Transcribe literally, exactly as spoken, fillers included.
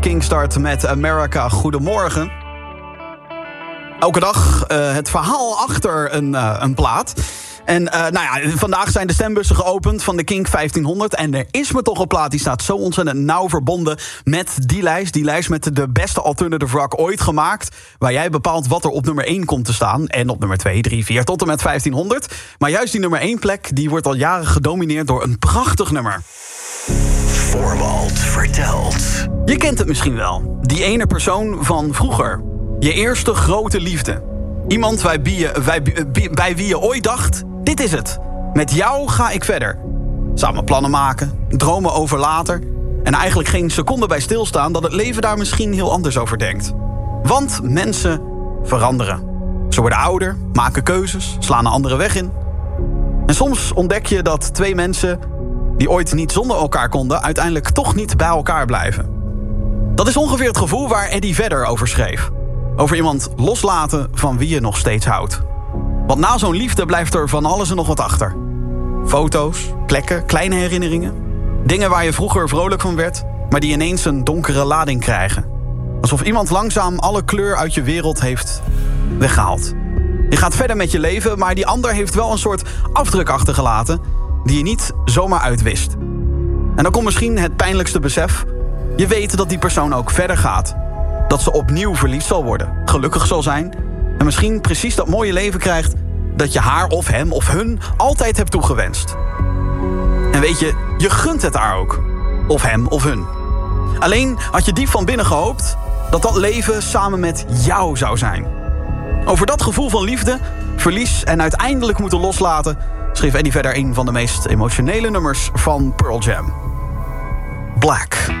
Kingstart met America. Goedemorgen. Elke dag uh, het verhaal achter een, uh, een plaat. En uh, nou ja, vandaag zijn de stembussen geopend van de Kink vijftienhonderd. En er is me toch een plaat die staat zo ontzettend nauw verbonden met die lijst. Die lijst met de beste alternative rock ooit gemaakt. Waar jij bepaalt wat er op nummer één komt te staan. En op nummer twee, drie, vier tot en met vijftienhonderd. Maar juist die nummer één plek die wordt al jaren gedomineerd door een prachtig nummer. Voorwald vertelt. Je kent het misschien wel. Die ene persoon van vroeger. Je eerste grote liefde. Iemand bij wie je, bij, bij wie je ooit dacht, dit is het. Met jou ga ik verder. Samen plannen maken, dromen over later. En eigenlijk geen seconde bij stilstaan dat het leven daar misschien heel anders over denkt. Want mensen veranderen. Ze worden ouder, maken keuzes, slaan een andere weg in. En soms ontdek je dat twee mensen die ooit niet zonder elkaar konden, uiteindelijk toch niet bij elkaar blijven. Dat is ongeveer het gevoel waar Eddie Vedder over schreef. Over iemand loslaten van wie je nog steeds houdt. Want na zo'n liefde blijft er van alles en nog wat achter. Foto's, plekken, kleine herinneringen. Dingen waar je vroeger vrolijk van werd, maar die ineens een donkere lading krijgen. Alsof iemand langzaam alle kleur uit je wereld heeft weggehaald. Je gaat verder met je leven, maar die ander heeft wel een soort afdruk achtergelaten die je niet zomaar uitwist. En dan komt misschien het pijnlijkste besef. Je weet dat die persoon ook verder gaat. Dat ze opnieuw verliefd zal worden, gelukkig zal zijn en misschien precies dat mooie leven krijgt dat je haar of hem of hun altijd hebt toegewenst. En weet je, je gunt het haar ook. Of hem of hun. Alleen had je diep van binnen gehoopt dat dat leven samen met jou zou zijn. Over dat gevoel van liefde, verlies en uiteindelijk moeten loslaten schreef Eddie Vedder een van de meest emotionele nummers van Pearl Jam. Black.